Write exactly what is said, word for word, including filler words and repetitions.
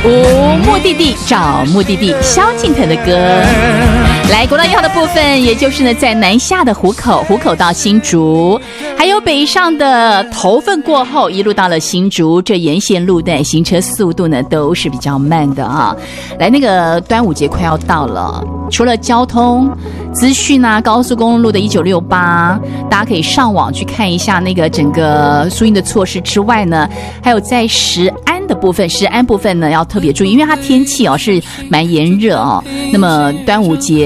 无目的地找目的地，萧敬腾的歌。来，国道一号的部分，也就是呢，在南下的湖口，湖口到新竹，还有北上的头份过后，一路到了新竹，这沿线路段行车速度呢都是比较慢的啊。来，那个端午节快要到了，除了交通资讯啊，高速公路的一九六八，大家可以上网去看一下那个整个疏运的措施之外呢，还有在石安的部分，石安部分呢要特别注意，因为它天气哦是蛮炎热哦。那么端午节